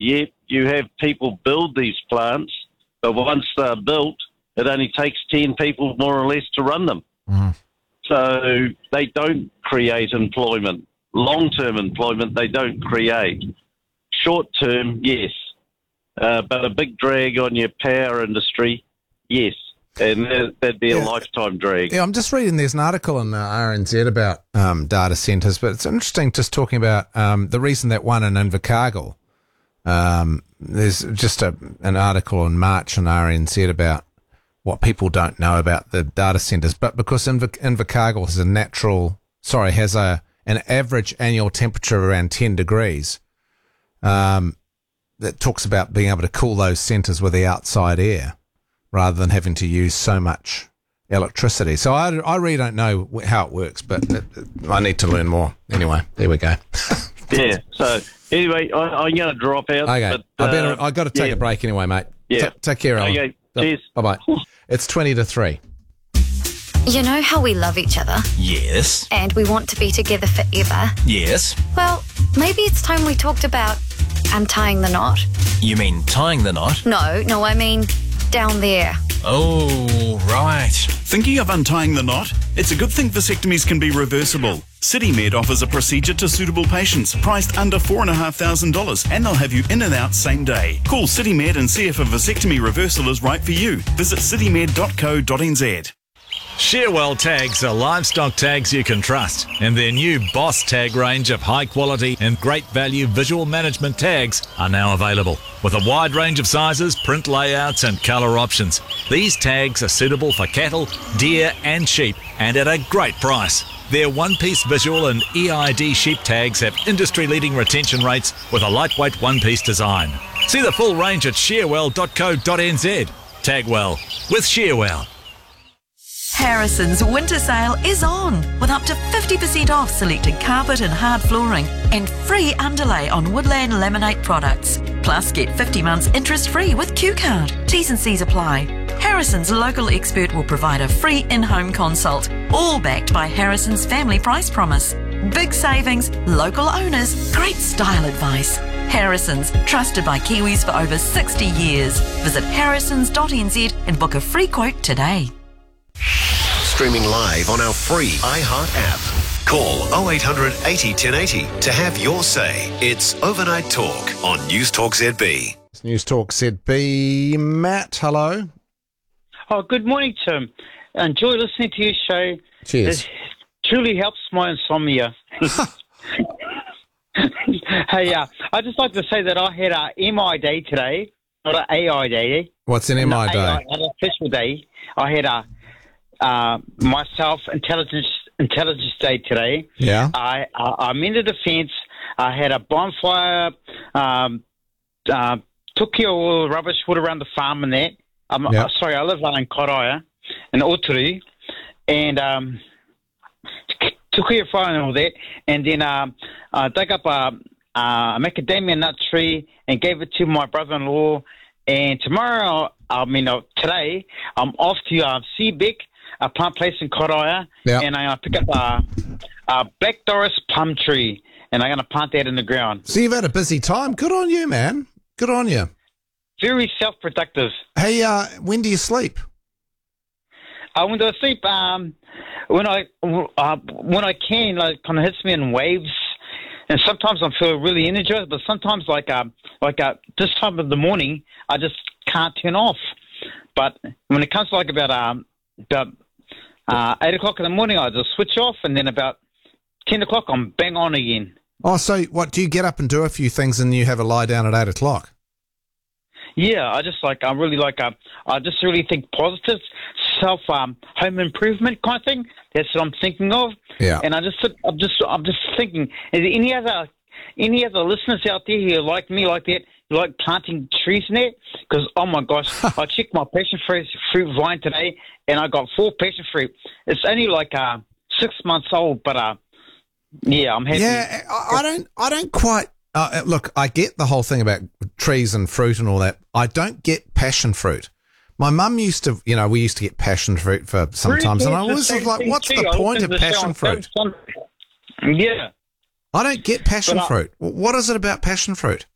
you have people build these plants, but once they're built, it only takes 10 people more or less to run them. Mm. So they don't create employment. Long-term employment, they don't create. Short-term, yes. But a big drag on your power industry, yes. And that'd be a lifetime drag. Yeah, I'm just reading. There's an article in RNZ about data centres, but it's interesting just talking about the reason that one in Invercargill. There's just an article in March in RNZ about what people don't know about the data centres, but because Invercargill has an average annual temperature around 10 degrees, that talks about being able to cool those centres with the outside air, rather than having to use so much electricity. So I really don't know how it works, but I need to learn more. Anyway, there we go. Yeah, so anyway, I'm going to drop out. Okay, but, I've got to take a break anyway, mate. Yeah. Take care, Alan. Okay, cheers. Bye-bye. It's 20 to 3. You know how we love each other? Yes. And we want to be together forever? Yes. Well, maybe it's time we talked about untying the knot. You mean tying the knot? No, I mean down there. Oh, right. Thinking of untying the knot? It's a good thing vasectomies can be reversible. CityMed offers a procedure to suitable patients, priced under $4,500, and they'll have you in and out same day. Call CityMed and see if a vasectomy reversal is right for you. Visit citymed.co.nz. Shearwell tags are livestock tags you can trust, and their new Boss tag range of high quality and great value visual management tags are now available. With a wide range of sizes, print layouts and colour options, these tags are suitable for cattle, deer and sheep, and at a great price. Their one-piece visual and EID sheep tags have industry-leading retention rates with a lightweight one-piece design. See the full range at shearwell.co.nz. Tag well with Shearwell. Harrison's winter sale is on, with up to 50% off selected carpet and hard flooring and free underlay on Woodland Laminate products. Plus, get 50 months interest-free with Q-Card. T's and C's apply. Harrison's local expert will provide a free in-home consult, all backed by Harrison's Family Price Promise. Big savings, local owners, great style advice. Harrison's, trusted by Kiwis for over 60 years. Visit harrisons.nz and book a free quote today. Streaming live on our free iHeart app. Call 0800 80 1080 to have your say. It's Overnight Talk on News Talk ZB. It's News Talk ZB. Matt, hello. Oh, good morning, Tim. Enjoy listening to your show. Cheers. It truly helps my insomnia. Hey, I'd just like to say that I had a MI day today, not an AI day. What's an MI day? An official day. I had myself intelligence day today. Yeah. I'm in the defence. I had a bonfire. Took care of all the rubbish, wood around the farm and that. Sorry, I live in Karaia, in Oturu, and took care of fire and all that. And then dug up a macadamia nut tree and gave it to my brother-in-law. And today, I'm off to Seabeck, a plant place in Karaia, and I'm going to pick up a Black Doris plum tree, and I'm going to plant that in the ground. So you've had a busy time. Good on you, man. Good on you. Very self-productive. Hey, when do you sleep? When do I sleep? When I can, like, kind of hits me in waves. And sometimes I feel really energized, but sometimes like this time of the morning, I just can't turn off. But when it comes to like about 8 o'clock in the morning, I just switch off, and then about 10 o'clock, I'm bang on again. Oh, so what, do you get up and do a few things and you have a lie down at 8 o'clock? Yeah, I just really think positive, self home improvement kind of thing. That's what I'm thinking of. Yeah. And I'm just thinking, is there any other listeners out there who are like me, like that, who like planting trees in it? Because oh my gosh, I checked my passion fruit vine today, and I got 4 passion fruit. It's only like 6 months old, but yeah, I'm happy. Yeah, I don't quite. Look, I get the whole thing about trees and fruit and all that. I don't get passion fruit. My mum used to, we used to get passion fruit for sometimes, and I was like, what's the point of passion fruit? Yeah. I don't get passion fruit. What is it about passion fruit?